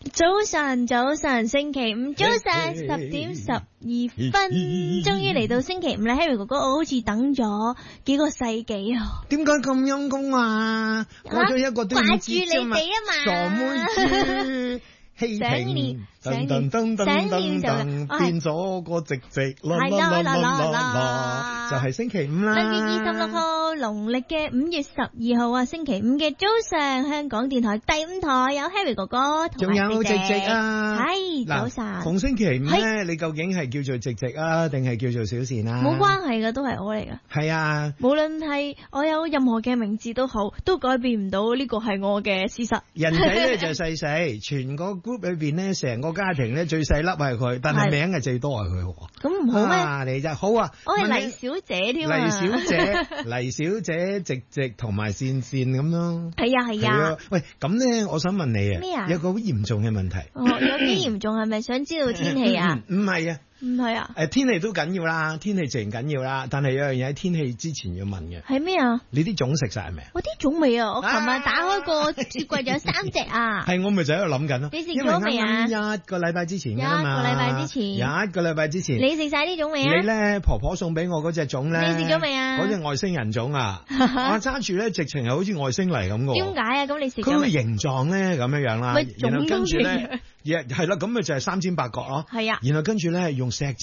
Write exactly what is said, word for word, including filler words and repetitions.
早晨，早晨，星期五早上十點十二分，終於嚟到星期五啦 ，Harry 哥哥，我好似等咗幾個世紀啊！ 點解咁陰功啊？過咗一個端午節啫嘛，傻妹豬。希平噔噔噔噔噔噔變咗個直直啦啦啦啦啦，就係星期五啦。 六月二十六號，農曆嘅五月十二號啊，星期五嘅早上，香港電台第五台有 Harry 哥哥同埋仲有直直啊， 係早晨。 逢星期五咧，你究竟係叫做直直啊，定係叫做小倩啊？ 冇關係噶，都係我嚟噶。 係啊， 無論係我有任何嘅名字都好，都改變唔到呢個係我嘅事實。 人仔咧就細細，全個 group 裏邊咧，成個家庭咧最細粒係佢，但係名係最多係佢。 咁唔好咩？ 啊，你真好啊！ 我係黎小姐添啊！ 黎小姐、黎小姐、直直同埋倩倩咁咯。 係啊係啊。 喂，咁咧，我想問你啊， 咩啊？ 有個好嚴重嘅問題。 哦，有幾嚴重？係咪想知道天氣啊？ 唔係啊。 唔係啊！ 誒，天氣都緊要啦，天氣自然緊要啦，但係有樣嘢喺天氣之前要問嘅。 係咩啊？ 你啲粽食晒係咪啊？ 我啲粽未啊！我琴日打開個雪櫃有三隻啊！ 係我咪就喺度諗緊咯。 你食咗未啊？ 一個禮拜之前㗎嘛。 一個禮拜之前。 一個禮拜之前。 你食晒啲粽未啊？ 你咧婆婆送俾我嗰隻粽咧？ 你食咗未啊？ 嗰隻外星人粽啊！我揸住咧，直情係好似外星嚟咁嘅。 點解啊？咁你食咗？ 佢個形狀咧咁樣樣啦。 咪粽都跟住咧，係啦，咁咪就係三尖八角咯。 係啊。 然後跟住咧用錫